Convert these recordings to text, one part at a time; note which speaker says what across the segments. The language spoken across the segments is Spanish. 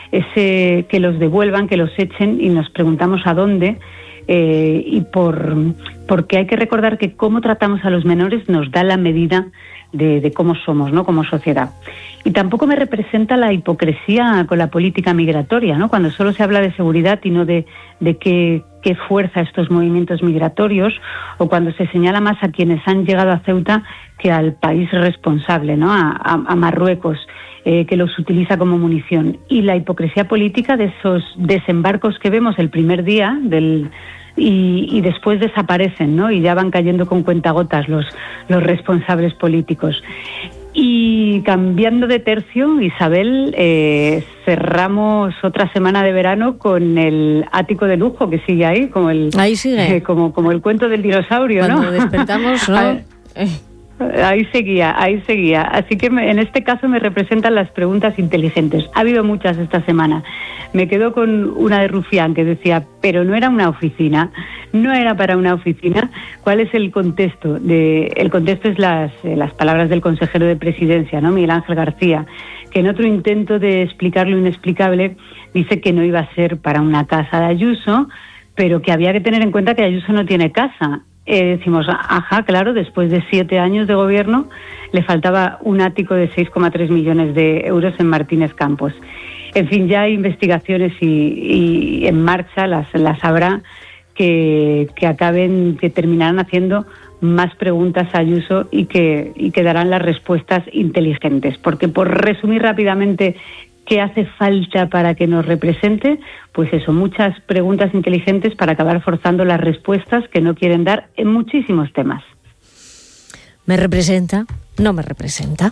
Speaker 1: que los devuelvan, que los echen, y nos preguntamos a dónde. Porque hay que recordar que cómo tratamos a los menores nos da la medida de cómo somos, ¿no?, como sociedad. Y tampoco me representa la hipocresía con la política migratoria, ¿no?, cuando solo se habla de seguridad y no de qué fuerza estos movimientos migratorios, o cuando se señala más a quienes han llegado a Ceuta que al país responsable, ¿no?, a Marruecos, que los utiliza como munición. Y la hipocresía política de esos desembarcos que vemos el primer día y después desaparecen, ¿no?, y ya van cayendo con cuentagotas los responsables políticos. Y cambiando de tercio, Isabel, cerramos otra semana de verano con el ático de lujo que sigue ahí,
Speaker 2: ahí sigue.
Speaker 1: Como el cuento del dinosaurio,
Speaker 2: cuando
Speaker 1: ¿no?
Speaker 2: Despertamos, ¿no?
Speaker 1: Ahí seguía. Así que en este caso me representan las preguntas inteligentes. Ha habido muchas esta semana. Me quedo con una de Rufián que decía, pero no era una oficina, no era para una oficina. ¿Cuál es el contexto? El contexto es las palabras del consejero de Presidencia, ¿no?, Miguel Ángel García, que en otro intento de explicar lo inexplicable dice que no iba a ser para una casa de Ayuso, pero que había que tener en cuenta que Ayuso no tiene casa. Decimos, ajá, claro, después de 7 años de gobierno le faltaba un ático de 6,3 millones de euros en Martínez Campos. En fin, ya hay investigaciones y en marcha, las habrá, que terminarán haciendo más preguntas a Ayuso y que darán las respuestas inteligentes. Porque, por resumir rápidamente qué hace falta para que nos represente, pues eso, muchas preguntas inteligentes para acabar forzando las respuestas que no quieren dar en muchísimos temas.
Speaker 2: ¿Me representa? ¿No me representa?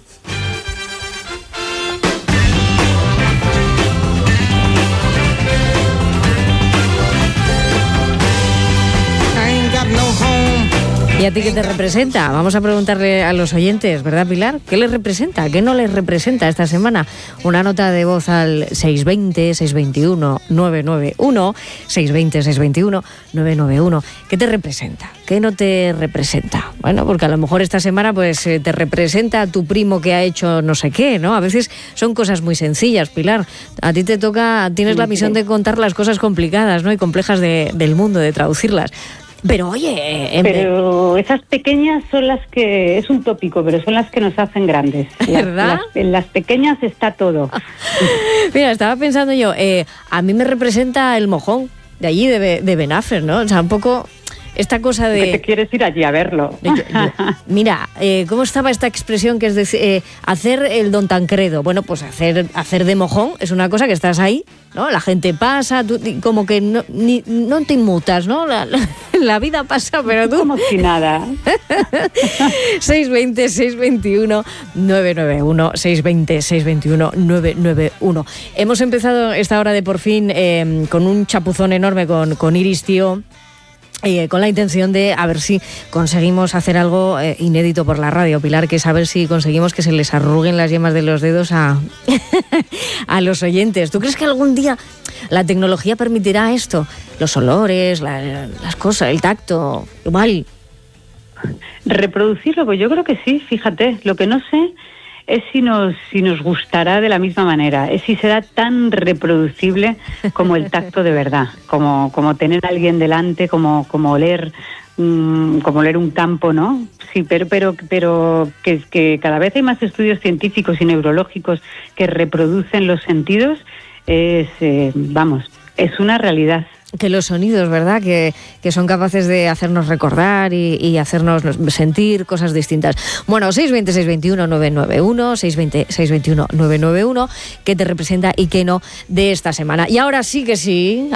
Speaker 2: ¿Y a ti qué te representa? Vamos a preguntarle a los oyentes, ¿verdad, Pilar? ¿Qué les representa? ¿Qué no les representa esta semana? Una nota de voz al 620-621-991, 620-621-991. ¿Qué te representa? ¿Qué no te representa? Bueno, porque a lo mejor esta semana pues te representa a tu primo que ha hecho no sé qué, ¿no? A veces son cosas muy sencillas, Pilar. A ti te toca, tienes la misión de contar las cosas complicadas, ¿no?, y complejas del mundo, de traducirlas. Pero oye...
Speaker 1: Pero esas pequeñas son las que... Es un tópico, pero son las que nos hacen grandes.
Speaker 2: ¿Verdad?
Speaker 1: En las pequeñas está todo.
Speaker 2: Mira, estaba pensando yo, a mí me representa el mojón de allí, de Benafres, ¿no? O sea, un poco... Esta cosa de...
Speaker 1: Que te quieres ir allí a verlo.
Speaker 2: Mira, ¿cómo estaba esta expresión que es decir, hacer el Don Tancredo? Bueno, pues hacer de mojón es una cosa que estás ahí, ¿no? La gente pasa, tú como que no te inmutas, ¿no? La vida pasa, pero tú...
Speaker 1: Como si nada.
Speaker 2: 620-621-991, 620-621-991. Hemos empezado esta hora de Por Fin con un chapuzón enorme con Iris Tío, con la intención de a ver si conseguimos hacer algo inédito por la radio, Pilar, que es a ver si conseguimos que se les arruguen las yemas de los dedos a los oyentes. ¿Tú crees que algún día la tecnología permitirá esto? Los olores, las cosas, el tacto, igual.
Speaker 1: Reproducirlo, pues yo creo que sí, fíjate. Lo que no sé es si nos gustará de la misma manera, es si será tan reproducible como el tacto de verdad, como tener a alguien delante, como oler un campo, ¿no? Sí, pero que cada vez hay más estudios científicos y neurológicos que reproducen los sentidos, es una realidad.
Speaker 2: Que los sonidos, ¿verdad?, que son capaces de hacernos recordar y hacernos sentir cosas distintas. Bueno, 620-621-991, 620-621-991, ¿qué te representa y qué no de esta semana? Y ahora sí que sí,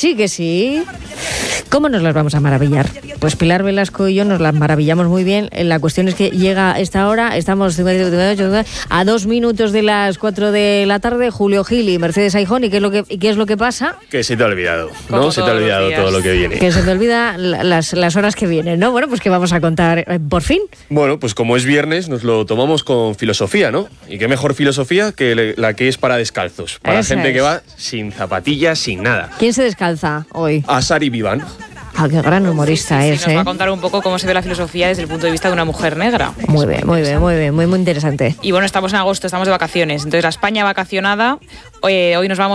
Speaker 2: ¿cómo nos las vamos a maravillar? Pues Pilar Velasco y yo nos las maravillamos muy bien. La cuestión es que llega esta hora, estamos a 2 minutos de las 4 de la tarde, Julio Gil y Mercedes Aijón, ¿y qué es lo que pasa?
Speaker 3: Que se te ha olvidado, ¿no? Se te ha olvidado todo lo que viene.
Speaker 2: Que se te olvida las horas que vienen, ¿no? Bueno, pues ¿qué vamos a contar por fin?
Speaker 3: Bueno, pues como es viernes, nos lo tomamos con filosofía, ¿no? Y qué mejor filosofía que la que es para descalzos. Para gente que va sin zapatillas, sin nada.
Speaker 2: ¿Quién se descalza hoy?
Speaker 3: Asari Vivan.
Speaker 2: Ah, qué gran humorista es,
Speaker 4: Nos va a contar un poco cómo se ve la filosofía desde el punto de vista de una mujer negra.
Speaker 2: Muy bien, muy interesante.
Speaker 4: Y bueno, estamos en agosto, estamos de vacaciones. Entonces, la España vacacionada, hoy nos vamos